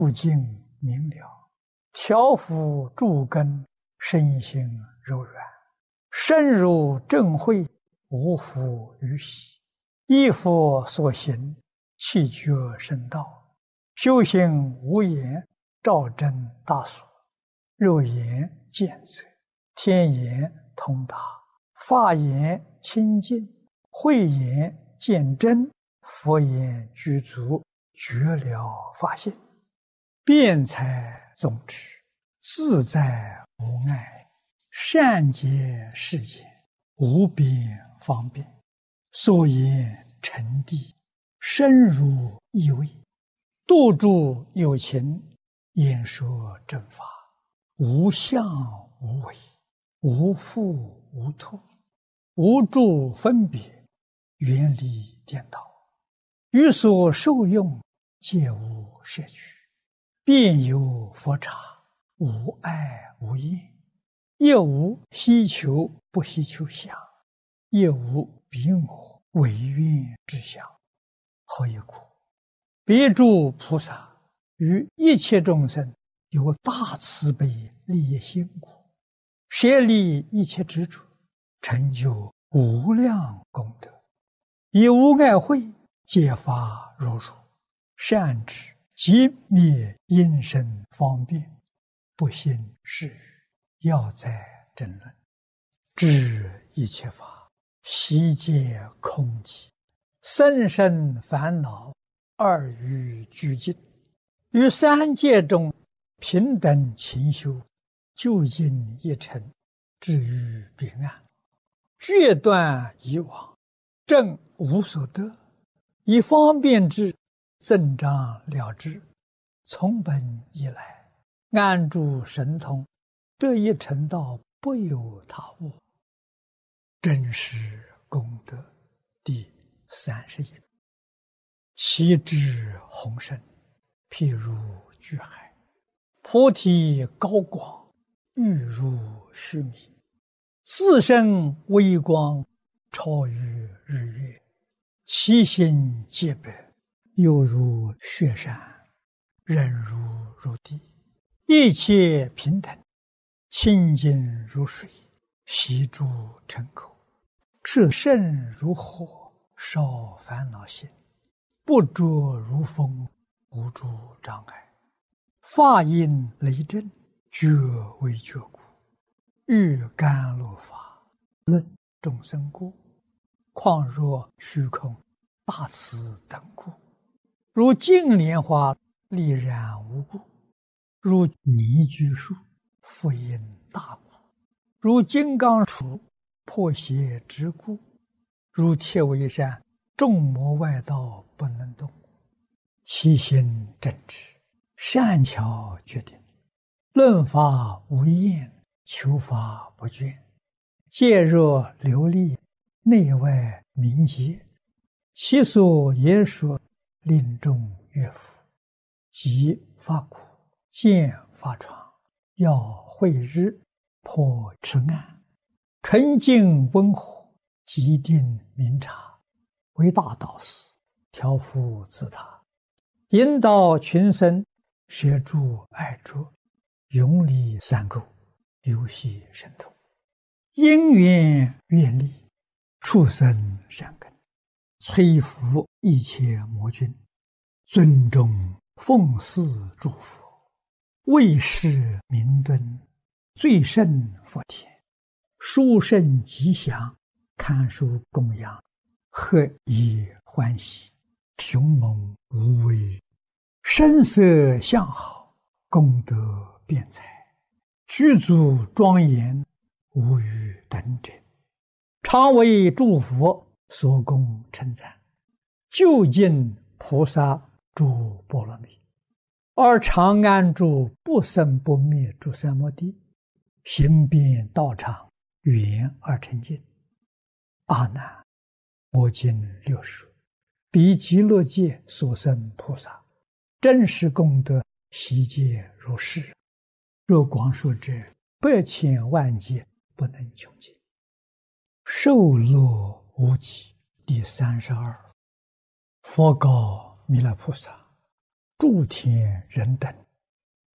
不净明了，调伏诸根，身心柔软，深入正慧，无复于喜。依佛所行，气觉深道，修行无言，照真大所。肉眼见则，天眼通达，法眼清净，慧眼见真，佛眼具足，觉了法性，辩才宗旨，自在无碍，善解世间，无边方便，所言成谛，深入意味，度诸有情，演说正法，无相无为，无复无脱，无住分别，远离颠倒，于所受用，皆无摄取，遍有佛刹，无碍无厌，亦无希求不希求相，亦无彼我唯愿之相。何以故？别诸菩萨于一切众生有大慈悲利益心故，舍离一切执着，成就无量功德，以无碍慧解法如如，善知即灭因身方便，不信是语，要在争论，知一切法悉皆空寂，生生烦恼二于俱尽，于三界中平等勤修，究竟一尘，至于彼岸，决断以往，正无所得，以方便之，增长了之，从本以来，安住神通，得一成道，不有他物。真实功德第31。其智宏深，譬如巨海，菩提高广，欲如须弥，自身微光，超于日月，其心皆白，犹如雪山，忍如地，一切平等，清净如水，悉诸尘口，炽盛如火，烧烦恼心，不着如风，无诸障碍，法音雷震，觉为觉故，欲甘露法，论众生故，况若虚空，大慈等故，如净莲花，丽然无故，如泥居树，复因大故，如金刚杵，破邪之故，如铁围山，众魔外道不能动，其心正直，善巧决定，论法无厌，求法不倦，戒若流利，内外明洁，其所言说，令众悦服，即发苦，见发疮，要慧日，破痴暗，纯净温和，极定明察，为大导师，调伏自他，引导群生，摄诸爱着，永离三垢，游戏神通，因缘愿力，畜生善根，摧伏一切魔君，尊重奉祀诸佛，为世明敦，最胜佛田，殊胜吉祥，堪受供养，何以欢喜，雄猛无畏，声色相好，功德辩才，具足庄严，无与等者，常为诸佛所供称赞，究竟菩萨诸波罗蜜，而常安住不生不灭诸三摩地，行遍道场，圆而成净。阿难，我今六说，彼极乐界所生菩萨，真实功德悉皆如是。若光说者，100千万劫不能穷尽。受乐无极第32。佛告弥勒菩萨： 诸天人等。